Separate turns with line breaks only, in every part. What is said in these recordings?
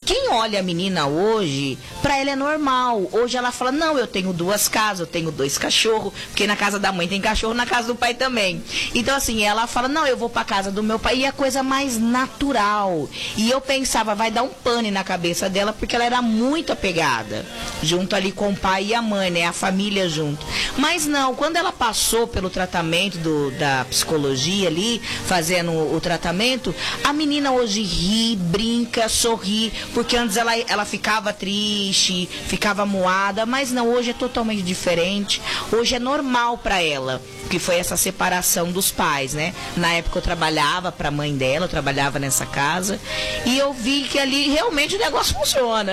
quem olha a menina hoje, pra ela é normal. Hoje ela fala, não, eu tenho 2 casas, eu tenho 2 cachorros, porque na casa da mãe tem cachorro, na casa do pai também. Então, assim, ela fala, não, eu vou pra casa do meu pai, e é a coisa mais natural. E eu pensava, vai dar um pane na cabeça dela, porque ela era muito apegada, junto ali com o pai e a mãe, né, a família junto. Mas não, quando ela passou pelo tratamento da psicologia ali, fazendo o tratamento, a menina hoje ri, brinca, sorri, porque antes ela ficava triste, ficava moada, mas não, hoje é totalmente diferente. Hoje é normal para ela, que foi essa separação dos pais, né? Na época eu trabalhava para a mãe dela, eu trabalhava nessa casa, e eu vi que ali realmente o negócio funciona.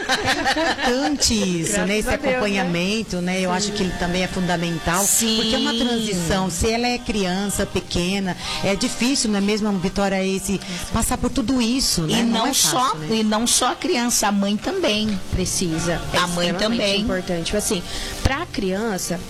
É importante isso, né? Esse acompanhamento, né? Eu acho que ele também é fundamental.
Sim.
Porque é uma transição. Se ela é criança, pequena, é difícil, não é mesmo, Vitória, passar por tudo isso, né?
E não,
é fácil, né?
E não só a criança, a mãe também.
Precisa.
A mãe também.
Importante. Assim, para a criança,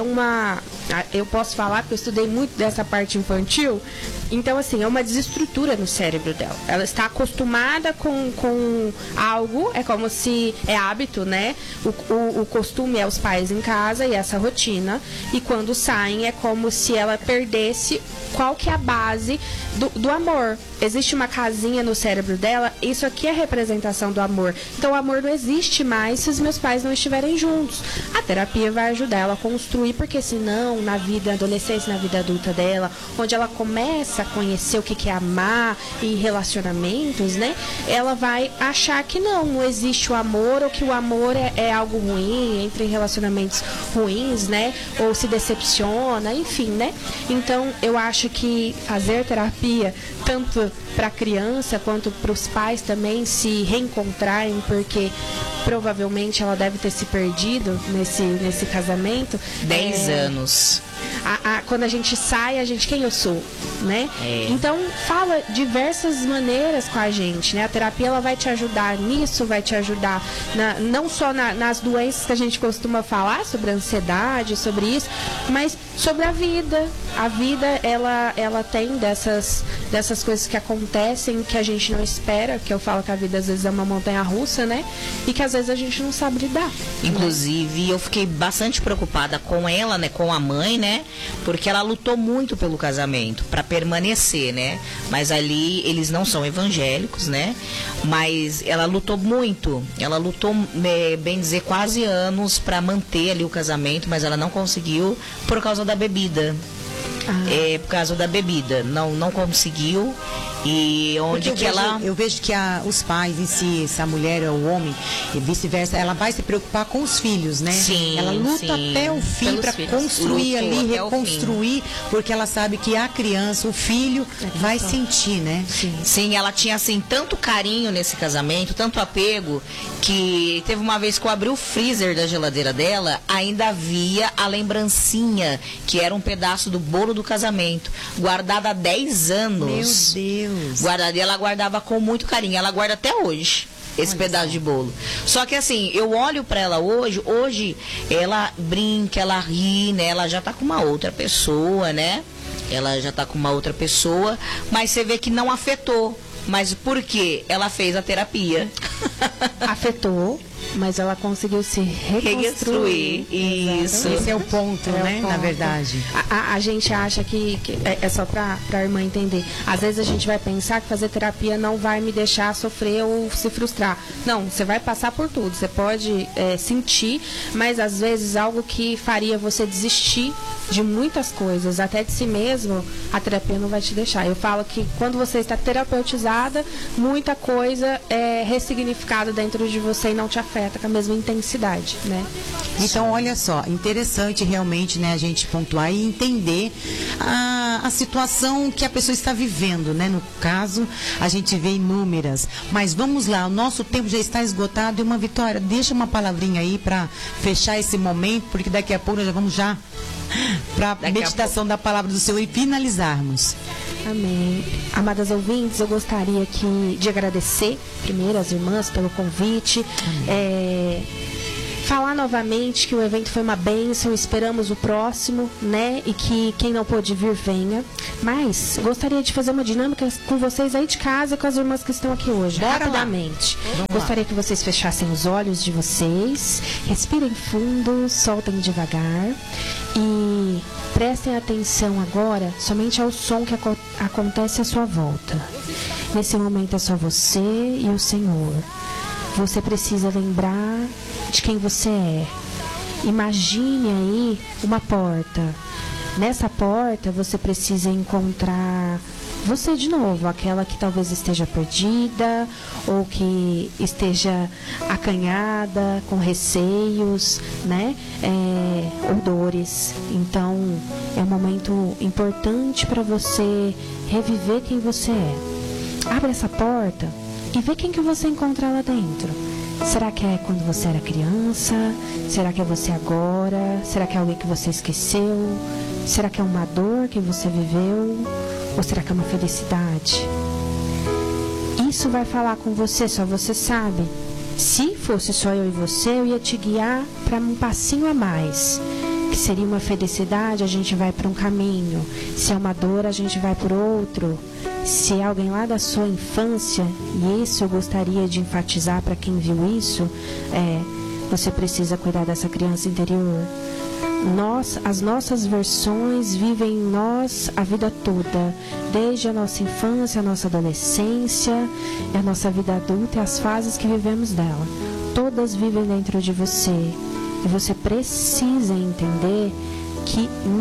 eu posso falar que eu estudei muito dessa parte infantil, então, assim, é uma desestrutura no cérebro dela. Ela está acostumada com algo, é como se é hábito, né? O costume é os pais em casa e essa rotina, e quando saem é como se ela perdesse qual que é a base do amor. Existe uma casinha no cérebro dela, isso aqui é a representação do amor. Então o amor não existe mais se os meus pais não estiverem juntos. A terapia vai ajudar ela a construir, porque senão na vida, adolescência, na vida adulta dela, onde ela começa a conhecer o que é amar e relacionamentos, né? Ela vai achar que não existe o amor, ou que o amor é algo ruim, entra em relacionamentos ruins, né? Ou se decepciona, enfim, né? Então eu acho que fazer terapia, tanto para a criança quanto para os pais também se reencontrarem, porque provavelmente ela deve ter se perdido nesse casamento.
10 anos.
Quando a gente sai, quem eu sou, né? Então, fala diversas maneiras com a gente, né? A terapia, ela vai te ajudar nisso, vai te ajudar não só nas doenças que a gente costuma falar, sobre a ansiedade, sobre isso, mas sobre a vida. A vida, ela tem dessas coisas que acontecem, que a gente não espera, que eu falo que a vida às vezes é uma montanha-russa, né? E que às vezes a gente não sabe lidar.
Inclusive, eu fiquei bastante preocupada com ela, né? Com a mãe, né? Porque ela lutou muito pelo casamento, para permanecer, né? Mas ali, eles não são evangélicos, né? Mas ela lutou muito. Ela lutou, bem dizer, quase anos para manter ali o casamento, mas ela não conseguiu por causa da bebida. Por causa da bebida. Não conseguiu. E onde que ela...
Eu vejo que os pais em si, se a mulher ou o homem, e vice-versa, ela vai se preocupar com os filhos, né?
Sim,
ela luta até o fim para construir ali, reconstruir, porque ela sabe que a criança, o filho, vai sentir, né?
Sim, ela tinha, assim, tanto carinho nesse casamento, tanto apego, que teve uma vez que eu abri o freezer da geladeira dela, ainda havia a lembrancinha, que era um pedaço do bolo do casamento, guardada há 10 anos.
Meu Deus.
Guardada, e ela guardava com muito carinho. Ela guarda até hoje esse pedaço de bolo. Só que assim, eu olho pra ela hoje ela brinca, ela ri, né? Ela já tá com uma outra pessoa, né? Ela já tá com uma outra pessoa, mas você vê que não afetou. Mas por quê? Ela fez a terapia.
Afetou, mas ela conseguiu se reconstruir.
Isso.
Esse é o ponto, né? Na verdade.
A gente acha que é só pra irmã entender. Às vezes a gente vai pensar que fazer terapia não vai me deixar sofrer ou se frustrar. Não, você vai passar por tudo. Você pode sentir, mas às vezes algo que faria você desistir de muitas coisas, até de si mesmo, a terapia não vai te deixar. Eu falo que quando você está terapeutizada, muita coisa é ressignificada dentro de você e não te afeta com a mesma intensidade, né?
Então, olha só, interessante realmente, né, a gente pontuar e entender a situação que a pessoa está vivendo, né? No caso, a gente vê inúmeras. Mas vamos lá, o nosso tempo já está esgotado. E uma Vitória, deixa uma palavrinha aí para fechar esse momento, porque daqui a pouco nós já vamos para a meditação da palavra do Senhor e finalizarmos.
Amém. Amadas ouvintes, eu gostaria de agradecer primeiro as irmãs pelo convite. falar novamente que o evento foi uma bênção, esperamos o próximo, né? E que quem não pôde vir, venha. Mas gostaria de fazer uma dinâmica com vocês aí de casa e com as irmãs que estão aqui hoje,
Bora
rapidamente. Gostaria que vocês fechassem os olhos de vocês, respirem fundo, soltem devagar e prestem atenção agora somente ao som que acontece à sua volta. Nesse momento é só você e o Senhor. Você precisa lembrar de quem você é. Imagine aí uma porta. Nessa porta você precisa encontrar você de novo, aquela que talvez esteja perdida ou que esteja acanhada, com receios, né? Ou dores. Então é um momento importante para você reviver quem você é. Abre essa porta e vê quem que você encontra lá dentro. Será que é quando você era criança? Será que é você agora? Será que é alguém que você esqueceu? Será que é uma dor que você viveu? Ou será que é uma felicidade? Isso vai falar com você, só você sabe. Se fosse só eu e você, eu ia te guiar para um passinho a mais. Que seria uma felicidade, a gente vai para um caminho. Se é uma dor, a gente vai por outro. Se é alguém lá da sua infância, e isso eu gostaria de enfatizar para quem viu isso, você precisa cuidar dessa criança interior. As nossas versões vivem em nós a vida toda, desde a nossa infância, a nossa adolescência, a nossa vida adulta e as fases que vivemos dela. Todas vivem dentro de você. E você precisa entender que